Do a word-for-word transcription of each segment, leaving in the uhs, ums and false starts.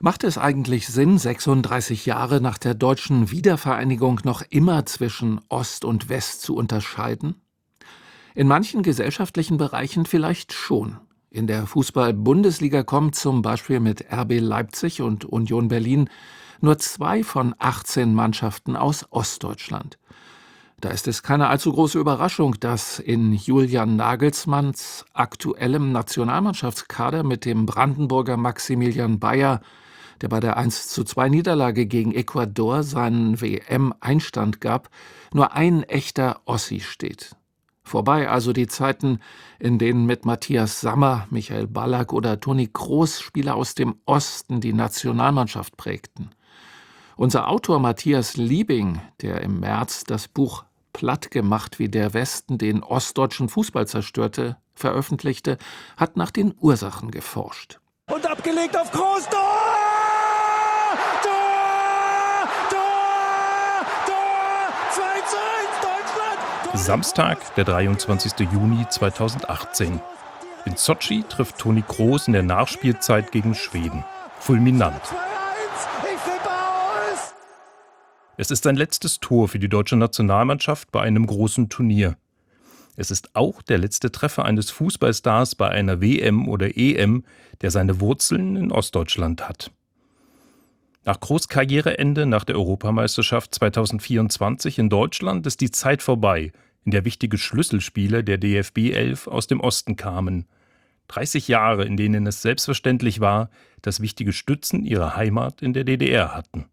Macht es eigentlich Sinn, sechsunddreißig Jahre nach der deutschen Wiedervereinigung noch immer zwischen Ost und West zu unterscheiden? In manchen gesellschaftlichen Bereichen vielleicht schon. In der Fußball-Bundesliga kommen zum Beispiel mit R B Leipzig und Union Berlin nur zwei von achtzehn Mannschaften aus Ostdeutschland. Da ist es keine allzu große Überraschung, dass in Julian Nagelsmanns aktuellem Nationalmannschaftskader mit dem Brandenburger Maximilian Bayer, der bei der eins zu zwei Niederlage gegen Ecuador seinen W M-Einstand gab, nur ein echter Ossi steht. Vorbei also die Zeiten, in denen mit Matthias Sammer, Michael Ballack oder Toni Kroos Spieler aus dem Osten die Nationalmannschaft prägten. Unser Autor Matthias Liebing, der im März das Buch Platt gemacht, wie der Westen den ostdeutschen Fußball zerstörte, veröffentlichte, hat nach den Ursachen geforscht. Und abgelegt auf Kroos, Tor! Tor! Tor! Tor! zwei zu eins Deutschland! Tor! Samstag, der dreiundzwanzigster Juni zweitausendachtzehn. In Sotschi trifft Toni Kroos in der Nachspielzeit gegen Schweden. Fulminant. Es ist sein letztes Tor für die deutsche Nationalmannschaft bei einem großen Turnier. Es ist auch der letzte Treffer eines Fußballstars bei einer W M oder E M, der seine Wurzeln in Ostdeutschland hat. Nach Kroos' Karriereende nach der Europameisterschaft zweitausendvierundzwanzig in Deutschland ist die Zeit vorbei, in der wichtige Schlüsselspieler der D F B elf aus dem Osten kamen. dreißig Jahre, in denen es selbstverständlich war, dass wichtige Stützen ihre Heimat in der D D R hatten.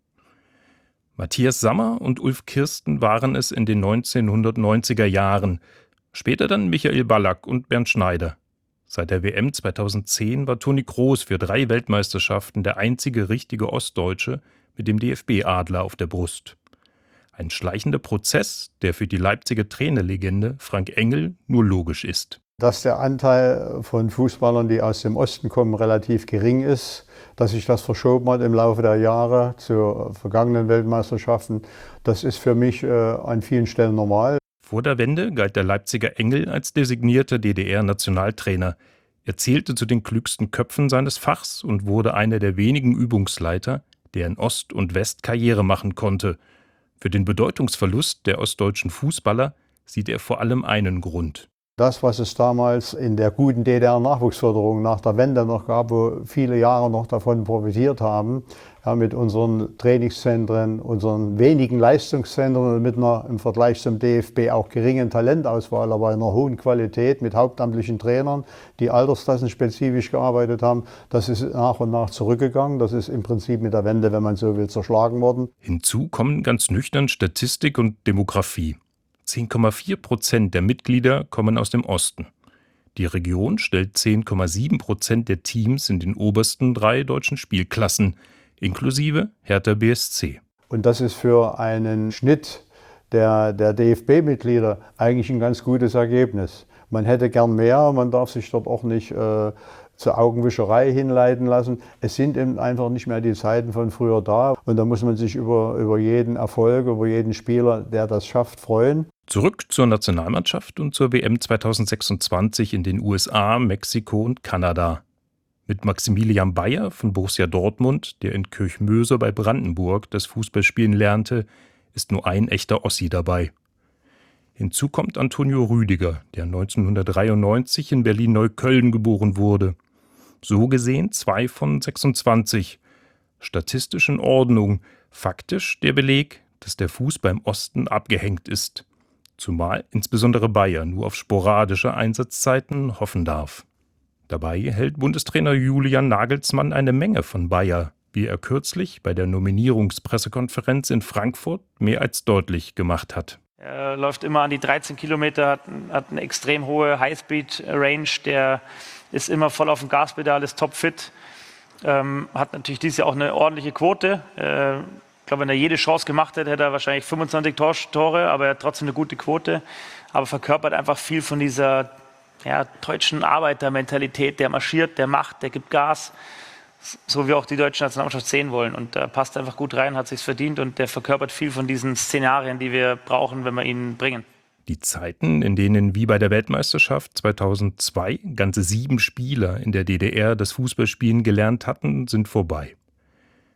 Matthias Sammer und Ulf Kirsten waren es in den neunzehnhundertneunziger Jahren, später dann Michael Ballack und Bernd Schneider. Seit der W M zweitausendzehn war Toni Kroos für drei Weltmeisterschaften der einzige richtige Ostdeutsche mit dem D F B-Adler auf der Brust. Ein schleichender Prozess, der für die Leipziger Trainerlegende Frank Engel nur logisch ist. Dass der Anteil von Fußballern, die aus dem Osten kommen, relativ gering ist, dass sich das verschoben hat im Laufe der Jahre zu vergangenen Weltmeisterschaften, das ist für mich äh, an vielen Stellen normal. Vor der Wende galt der Leipziger Engel als designierter D D R-Nationaltrainer. Er zählte zu den klügsten Köpfen seines Fachs und wurde einer der wenigen Übungsleiter, der in Ost und West Karriere machen konnte. Für den Bedeutungsverlust der ostdeutschen Fußballer sieht er vor allem einen Grund. Das, was es damals in der guten D D R-Nachwuchsförderung nach der Wende noch gab, wo viele Jahre noch davon profitiert haben, ja, mit unseren Trainingszentren, unseren wenigen Leistungszentren und mit einer im Vergleich zum D F B auch geringen Talentauswahl, aber einer hohen Qualität mit hauptamtlichen Trainern, die altersklassenspezifisch gearbeitet haben, das ist nach und nach zurückgegangen. Das ist im Prinzip mit der Wende, wenn man so will, zerschlagen worden. Hinzu kommen ganz nüchtern Statistik und Demografie. zehn Komma vier Prozent der Mitglieder kommen aus dem Osten. Die Region stellt zehn Komma sieben Prozent der Teams in den obersten drei deutschen Spielklassen, inklusive Hertha B S C. Und das ist für einen Schnitt der, der D F B-Mitglieder eigentlich ein ganz gutes Ergebnis. Man hätte gern mehr, man darf sich dort auch nicht äh, zur Augenwischerei hinleiten lassen. Es sind eben einfach nicht mehr die Zeiten von früher da. Und da muss man sich über, über jeden Erfolg, über jeden Spieler, der das schafft, freuen. Zurück zur Nationalmannschaft und zur W M zweitausendsechsundzwanzig in den U S A, Mexiko und Kanada. Mit Maximilian Bayer von Borussia Dortmund, der in Kirchmöser bei Brandenburg das Fußballspielen lernte, ist nur ein echter Ossi dabei. Hinzu kommt Antonio Rüdiger, der neunzehnhundertdreiundneunzig in Berlin-Neukölln geboren wurde. So gesehen zwei von sechsundzwanzig. Statistisch in Ordnung, faktisch der Beleg, dass der Fußball im Osten abgehängt ist. Zumal insbesondere Bayer nur auf sporadische Einsatzzeiten hoffen darf. Dabei hält Bundestrainer Julian Nagelsmann eine Menge von Bayer, wie er kürzlich bei der Nominierungspressekonferenz in Frankfurt mehr als deutlich gemacht hat. Er läuft immer an die dreizehn Kilometer, hat, hat eine extrem hohe Highspeed-Range, der ist immer voll auf dem Gaspedal, ist topfit, ähm, hat natürlich dieses Jahr auch eine ordentliche Quote. Äh, ich glaube, wenn er jede Chance gemacht hätte, hätte er wahrscheinlich fünfundzwanzig Tor- Tore, aber er hat trotzdem eine gute Quote. Aber verkörpert einfach viel von dieser ja, deutschen Arbeitermentalität, der marschiert, der macht, der gibt Gas. So wie auch die deutsche Nationalmannschaft sehen wollen. Und da passt einfach gut rein, hat sich's verdient und der verkörpert viel von diesen Szenarien, die wir brauchen, wenn wir ihn bringen. Die Zeiten, in denen wie bei der Weltmeisterschaft zweitausendzwei ganze sieben Spieler in der D D R das Fußballspielen gelernt hatten, sind vorbei.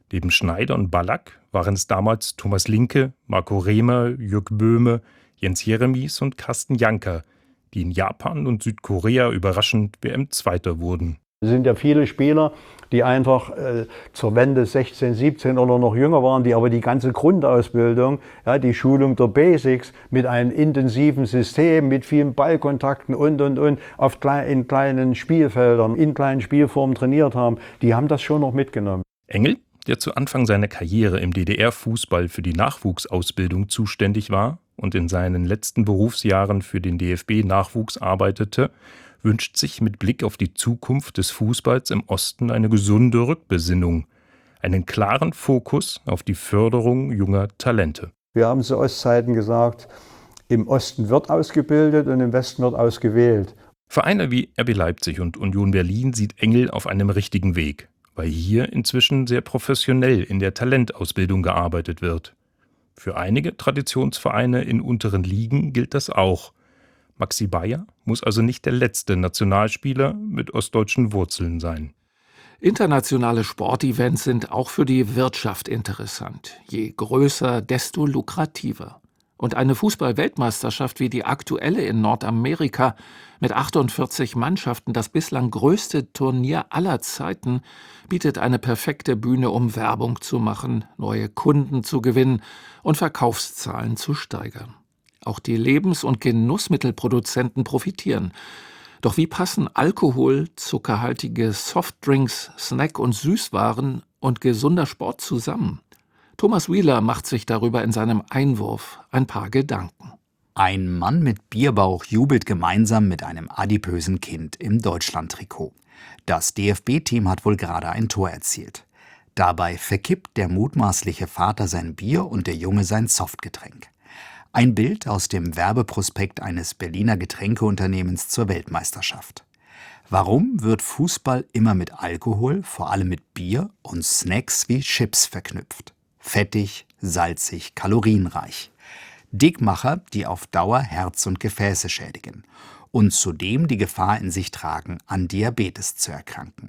Neben Schneider und Ballack waren es damals Thomas Linke, Marco Rehmer, Jürg Böhme, Jens Jeremies und Carsten Janker, die in Japan und Südkorea überraschend W M-Zweiter wurden. Es sind ja viele Spieler, die einfach äh, zur Wende sechzehn, siebzehn oder noch jünger waren, die aber die ganze Grundausbildung, ja, die Schulung der Basics mit einem intensiven System, mit vielen Ballkontakten und, und, und, auf klei- in kleinen Spielfeldern, in kleinen Spielformen trainiert haben, die haben das schon noch mitgenommen. Engel, der zu Anfang seiner Karriere im D D R-Fußball für die Nachwuchsausbildung zuständig war und in seinen letzten Berufsjahren für den D F B-Nachwuchs arbeitete, wünscht sich mit Blick auf die Zukunft des Fußballs im Osten eine gesunde Rückbesinnung, einen klaren Fokus auf die Förderung junger Talente. Wir haben zu Ostzeiten gesagt, im Osten wird ausgebildet und im Westen wird ausgewählt. Vereine wie R B Leipzig und Union Berlin sieht Engel auf einem richtigen Weg, weil hier inzwischen sehr professionell in der Talentausbildung gearbeitet wird. Für einige Traditionsvereine in unteren Ligen gilt das auch. Maxi Bayer muss also nicht der letzte Nationalspieler mit ostdeutschen Wurzeln sein. Internationale Sportevents sind auch für die Wirtschaft interessant. Je größer, desto lukrativer. Und eine Fußball-Weltmeisterschaft wie die aktuelle in Nordamerika mit achtundvierzig Mannschaften, das bislang größte Turnier aller Zeiten, bietet eine perfekte Bühne, um Werbung zu machen, neue Kunden zu gewinnen und Verkaufszahlen zu steigern. Auch die Lebens- und Genussmittelproduzenten profitieren. Doch wie passen Alkohol, zuckerhaltige Softdrinks, Snack- und Süßwaren und gesunder Sport zusammen? Thomas Wieler macht sich darüber in seinem Einwurf ein paar Gedanken. Ein Mann mit Bierbauch jubelt gemeinsam mit einem adipösen Kind im Deutschlandtrikot. Das D F B-Team hat wohl gerade ein Tor erzielt. Dabei verkippt der mutmaßliche Vater sein Bier und der Junge sein Softgetränk. Ein Bild aus dem Werbeprospekt eines Berliner Getränkeunternehmens zur Weltmeisterschaft. Warum wird Fußball immer mit Alkohol, vor allem mit Bier und Snacks wie Chips verknüpft? Fettig, salzig, kalorienreich. Dickmacher, die auf Dauer Herz und Gefäße schädigen und zudem die Gefahr in sich tragen, an Diabetes zu erkranken.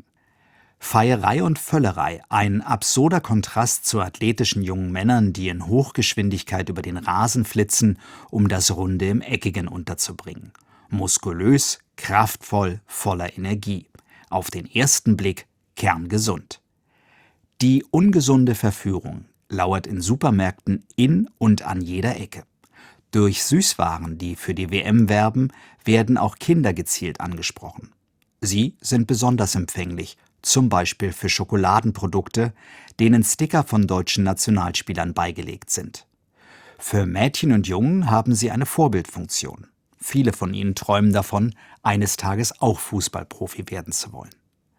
Feierei und Völlerei, ein absurder Kontrast zu athletischen jungen Männern, die in Hochgeschwindigkeit über den Rasen flitzen, um das Runde im Eckigen unterzubringen. Muskulös, kraftvoll, voller Energie. Auf den ersten Blick kerngesund. Die ungesunde Verführung lauert in Supermärkten in und an jeder Ecke. Durch Süßwaren, die für die W M werben, werden auch Kinder gezielt angesprochen. Sie sind besonders empfänglich, zum Beispiel für Schokoladenprodukte, denen Sticker von deutschen Nationalspielern beigelegt sind. Für Mädchen und Jungen haben sie eine Vorbildfunktion. Viele von ihnen träumen davon, eines Tages auch Fußballprofi werden zu wollen.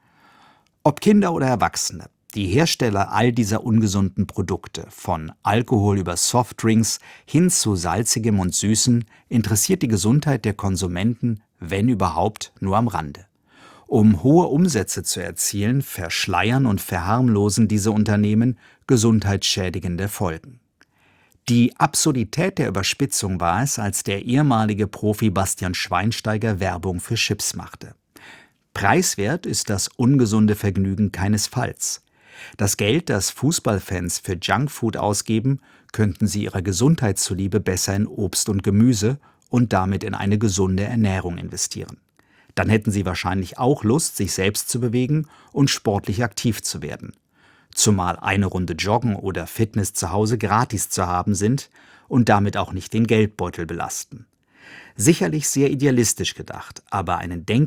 Ob Kinder oder Erwachsene, die Hersteller all dieser ungesunden Produkte, von Alkohol über Softdrinks hin zu salzigem und süßem, interessiert die Gesundheit der Konsumenten, wenn überhaupt, nur am Rande. Um hohe Umsätze zu erzielen, verschleiern und verharmlosen diese Unternehmen gesundheitsschädigende Folgen. Die Absurdität der Überspitzung war es, als der ehemalige Profi Bastian Schweinsteiger Werbung für Chips machte. Preiswert ist das ungesunde Vergnügen keinesfalls. Das Geld, das Fußballfans für Junkfood ausgeben, könnten sie ihrer Gesundheit zuliebe besser in Obst und Gemüse und damit in eine gesunde Ernährung investieren. Dann hätten sie wahrscheinlich auch Lust, sich selbst zu bewegen und sportlich aktiv zu werden. Zumal eine Runde Joggen oder Fitness zu Hause gratis zu haben sind und damit auch nicht den Geldbeutel belasten. Sicherlich sehr idealistisch gedacht, aber einen Denk